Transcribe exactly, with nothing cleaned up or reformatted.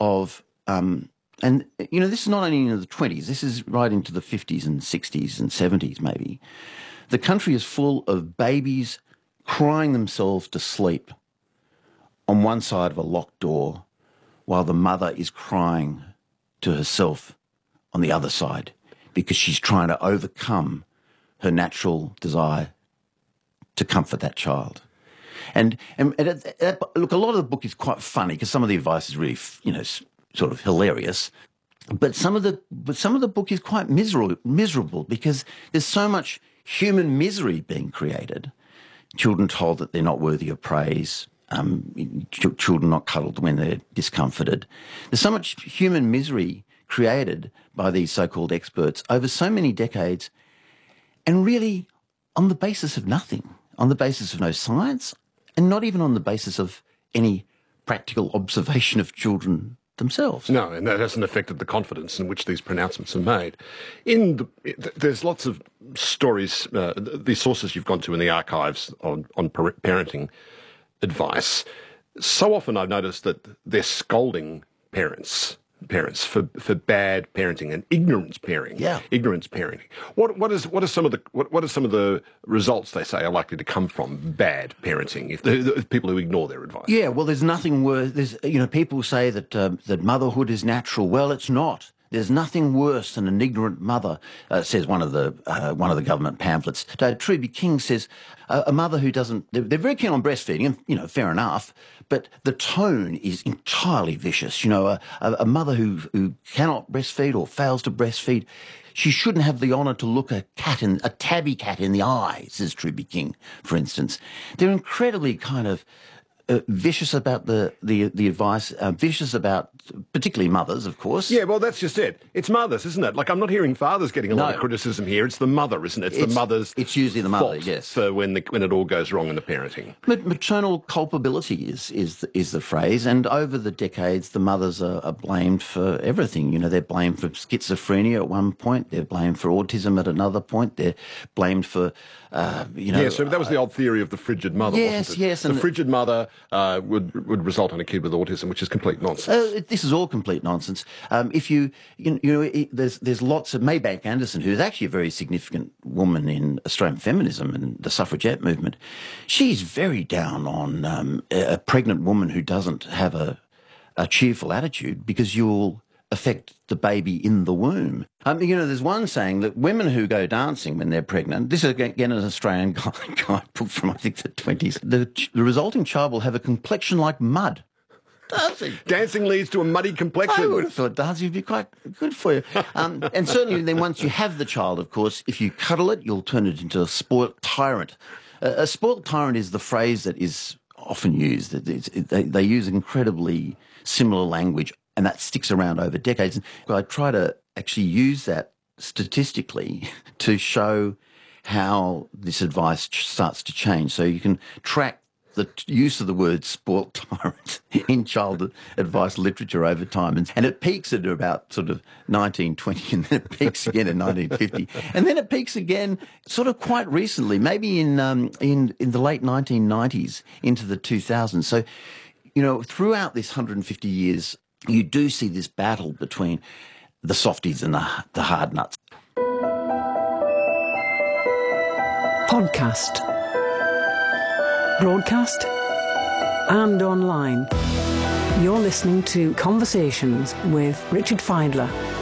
of, um, and, you know, this is not only in the twenties, this is right into the fifties and sixties and seventies maybe. The country is full of babies crying themselves to sleep on one side of a locked door while the mother is crying to herself on the other side because she's trying to overcome her natural desire to comfort that child. And, and, and it, it, look, a lot of the book is quite funny because some of the advice is really, you know, sort of hilarious. But some of the but some of the book is quite miserable, miserable because there's so much human misery being created. Children told that they're not worthy of praise. Um, ch- children not cuddled when they're discomforted. There's so much human misery created by these so-called experts over so many decades, and really on the basis of nothing, on the basis of no science, and not even on the basis of any practical observation of children themselves. No, and that hasn't affected the confidence in which these pronouncements are made. In the, there's lots of stories, uh, these sources you've gone to in the archives on, on parenting advice. So often I've noticed that they're scolding parents parents for, for bad parenting and ignorance parenting. Yeah. Ignorance parenting. What what is what are some of the what, what are some of the results they say are likely to come from bad parenting if, the, if people who ignore their advice? Yeah, well, there's nothing worse. There's you know people say that um, that motherhood is natural. Well, it's not. There's nothing worse than an ignorant mother, uh, says one of the uh, one of the government pamphlets. David Truby King says uh, a mother who doesn't. They're, they're very keen on breastfeeding, and you know, fair enough. But the tone is entirely vicious. You know, a, a mother who who cannot breastfeed or fails to breastfeed, she shouldn't have the honour to look a cat in a tabby cat in the eye, says Truby King, for instance. They're incredibly kind of Uh, vicious about the, the, the advice, uh, vicious about particularly mothers, of course. Yeah, well, that's just it. It's mothers, isn't it? Like, I'm not hearing fathers getting a no. lot of criticism here. It's the mother, isn't it? It's, it's the mother's It's usually the mother, fault yes. for when, the, when it all goes wrong in the parenting. But maternal culpability is, is, is the phrase, and over the decades, the mothers are, are blamed for everything. You know, they're blamed for schizophrenia at one point, they're blamed for autism at another point, they're blamed for, uh, you know... Yeah, so that was the old theory of the frigid mother, yes, wasn't it? Yes, yes. The frigid mother uh, would would result in a kid with autism, which is complete nonsense. Uh, this is all complete nonsense. Um, if you, you, you know, it, there's there's lots of Maybank Anderson, who's actually a very significant woman in Australian feminism and the suffragette movement. She's very down on um, a pregnant woman who doesn't have a, a cheerful attitude because you'll affect the baby in the womb. Um, you know, there's one saying that women who go dancing when they're pregnant, this is again an Australian guidebook from, I think, the twenties, the, the resulting child will have a complexion like mud. Dancing. Dancing leads to a muddy complexion. I would have thought dancing would be quite good for you. Um, and certainly then once you have the child, of course, if you cuddle it, you'll turn it into a spoilt tyrant. Uh, a spoilt tyrant is the phrase that is often used. It's, it, they, they use incredibly similar language, and that sticks around over decades. I try to actually use that statistically to show how this advice ch- starts to change. So you can track the t- use of the word spoilt tyrant in child advice literature over time. And, and it peaks at about sort of nineteen twenty, and then it peaks again in nineteen fifty. And then it peaks again sort of quite recently, maybe in, um, in, in the late nineteen nineties into the two thousands. So, you know, throughout this one hundred fifty years, you do see this battle between the softies and the, the hard nuts. Podcast. Broadcast. And online. You're listening to Conversations with Richard Fidler.